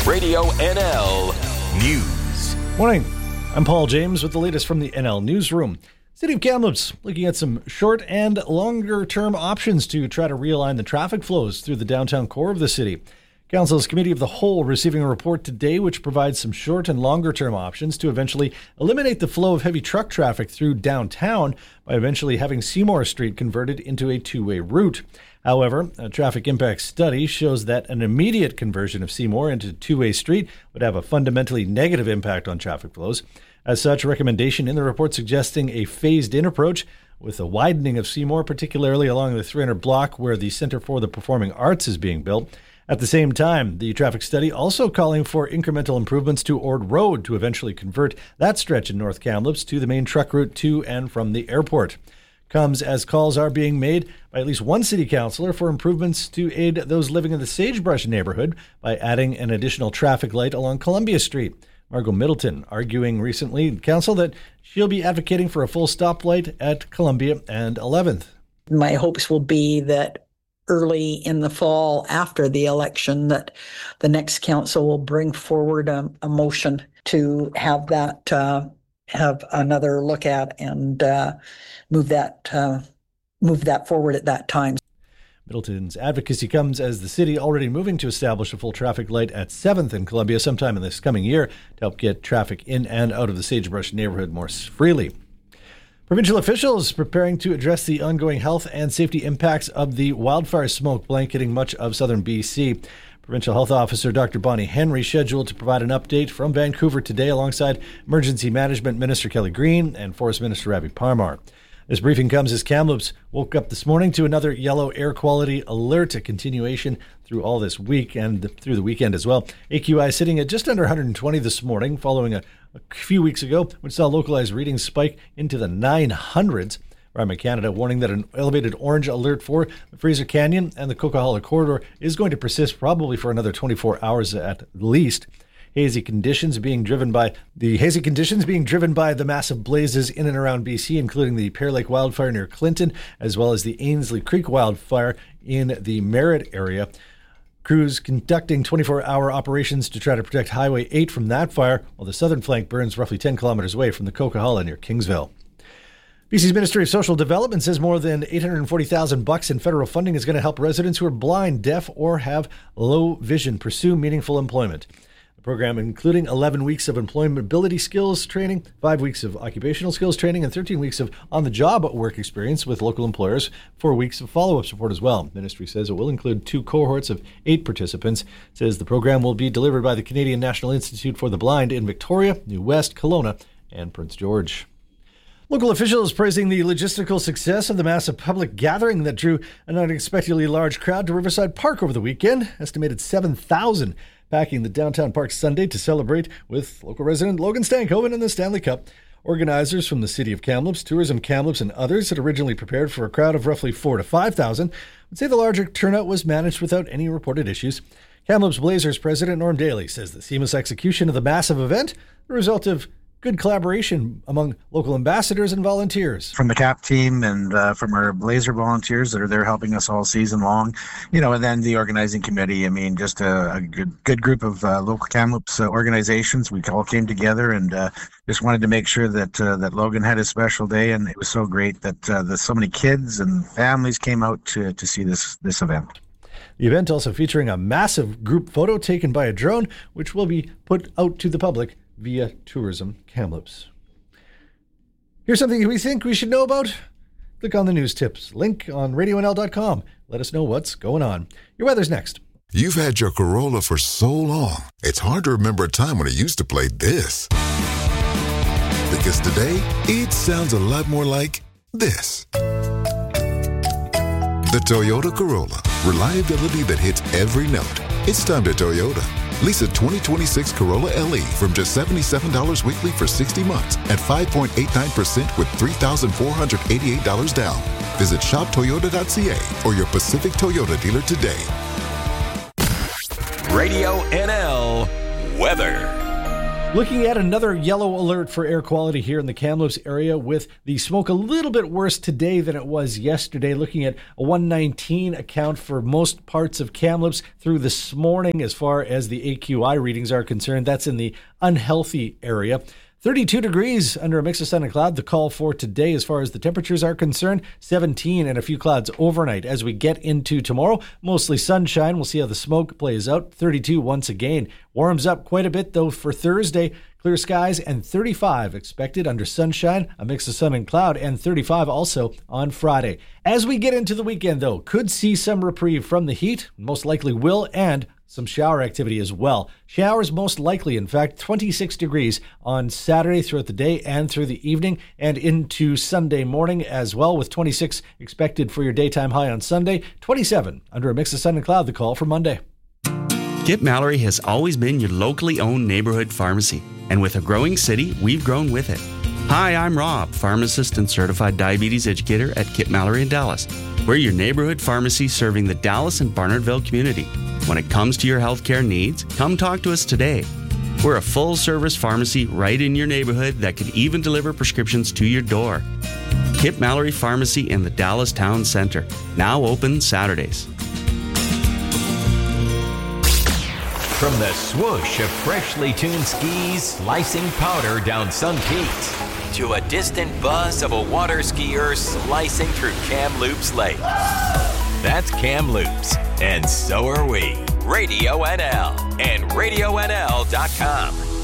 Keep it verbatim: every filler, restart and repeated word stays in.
Radio N L News. Morning. I'm Paul James with the latest from the N L Newsroom. City of Kamloops looking at some short and longer term options to try to realign the traffic flows through the downtown core of the city. Council's Committee of the Whole receiving a report today which provides some short and longer term options to eventually eliminate the flow of heavy truck traffic through downtown by eventually having Seymour Street converted into a two-way route. However, a traffic impact study shows that an immediate conversion of Seymour into a two-way street would have a fundamentally negative impact on traffic flows. As such, a recommendation in the report suggesting a phased-in approach with a widening of Seymour, particularly along the three hundred block where the Centre for the Performing Arts is being built. At the same time, the traffic study also calling for incremental improvements to Ord Road to eventually convert that stretch in North Kamloops to the main truck route to and from the airport. Comes as calls are being made by at least one city councillor for improvements to aid those living in the Sagebrush neighborhood by adding an additional traffic light along Columbia Street. Margot Middleton arguing recently in council that she'll be advocating for a full stoplight at Columbia and eleventh. My hopes will be that early in the fall after the election that the next council will bring forward a, a motion to have that uh, have another look at and uh, move that uh, move that forward at that time. Middleton's advocacy comes as the city already moving to establish a full traffic light at seventh in Columbia sometime in this coming year to help get traffic in and out of the Sagebrush neighborhood more freely. Provincial officials preparing to address the ongoing health and safety impacts of the wildfire smoke blanketing much of southern B C. Provincial Health Officer Doctor Bonnie Henry scheduled to provide an update from Vancouver today alongside Emergency Management Minister Kelly Green and Forest Minister Ravi Parmar. This briefing comes as Kamloops woke up this morning to another yellow air quality alert, a continuation through all this week and through the weekend as well. A Q I sitting at just under one hundred twenty this morning following a, a few weeks ago, which saw localized readings spike into the nine hundreds. Environment Canada warning that an elevated orange alert for the Fraser Canyon and the Coquihalla corridor is going to persist probably for another twenty-four hours at least. Hazy conditions being driven by the hazy conditions being driven by the massive blazes in and around B C, including the Pear Lake wildfire near Clinton, as well as the Ainslie Creek wildfire in the Merritt area. Crews conducting twenty-four hour operations to try to protect Highway eight from that fire, while the southern flank burns roughly ten kilometers away from the Coquihalla near Kingsville. B C's Ministry of Social Development says more than eight hundred forty thousand bucks in federal funding is going to help residents who are blind, deaf, or have low vision pursue meaningful employment. The program including eleven weeks of employability skills training, five weeks of occupational skills training, and thirteen weeks of on-the-job work experience with local employers, four weeks of follow-up support as well. Ministry says it will include two cohorts of eight participants. It says the program will be delivered by the Canadian National Institute for the Blind in Victoria, New West, Kelowna, and Prince George. Local officials praising the logistical success of the massive public gathering that drew an unexpectedly large crowd to Riverside Park over the weekend. Estimated seven thousand packing the downtown park Sunday to celebrate with local resident Logan Stankoven in the Stanley Cup. Organizers from the City of Kamloops, Tourism Kamloops, and others had originally prepared for a crowd of roughly four to five thousand would say the larger turnout was managed without any reported issues. Kamloops Blazers President Norm Daly says the seamless execution of the massive event, the result of good collaboration among local ambassadors and volunteers. From the C A P team and uh, from our Blazer volunteers that are there helping us all season long, you know, and then the organizing committee. I mean, just a, a good good group of uh, local Kamloops uh, organizations. We all came together and uh, just wanted to make sure that uh, that Logan had a special day, and it was so great that uh, that so many kids and families came out to to see this this event. The event also featuring a massive group photo taken by a drone, which will be put out to the public via Tourism Kamloops. Here's something we think we should know about. Click on the news tips link on radio n l dot com. Let us know what's going on. Your weather's next. You've had your Corolla for so long, it's hard to remember a time when it used to play this. Because today, it sounds a lot more like this. The Toyota Corolla. Reliability that hits every note. It's time to Toyota. Lease a twenty twenty-six Corolla L E from just seventy-seven dollars weekly for sixty months at five point eight nine percent with three thousand four hundred eighty-eight dollars down. Visit shop toyota dot c a or your Pacific Toyota dealer today. Radio N L weather. Looking at another yellow alert for air quality here in the Kamloops area, with the smoke a little bit worse today than it was yesterday. Looking at a one nineteen account for most parts of Kamloops through this morning as far as the A Q I readings are concerned. That's in the unhealthy area. thirty-two degrees under a mix of sun and cloud. The call for today as far as the temperatures are concerned, seventeen and a few clouds overnight. As we get into tomorrow, mostly sunshine. We'll see how the smoke plays out. thirty-two once again. Warms up quite a bit though for Thursday. Clear skies and thirty-five expected under sunshine, a mix of sun and cloud, and thirty-five also on Friday. As we get into the weekend though, could see some reprieve from the heat, most likely will, and some shower activity as well. Showers most likely, in fact, twenty-six degrees on Saturday throughout the day and through the evening and into Sunday morning as well, with twenty-six expected for your daytime high on Sunday, twenty-seven under a mix of sun and cloud. The call for Monday. Kip Mallory has always been your locally owned neighborhood pharmacy, and with a growing city, we've grown with it. Hi, I'm Rob, pharmacist and certified diabetes educator at Kip Mallory in Dallas. We're your neighborhood pharmacy serving the Dallas and Barnardville community. When it comes to your healthcare needs, come talk to us today. We're a full-service pharmacy right in your neighborhood that can even deliver prescriptions to your door. Kip Mallory Pharmacy in the Dallas Town Center, now open Saturdays. From the swoosh of freshly tuned skis slicing powder down Sun Peaks to a distant buzz of a water skier slicing through Kamloops Lake. That's Kamloops, and so are we. Radio N L and radio N L dot com.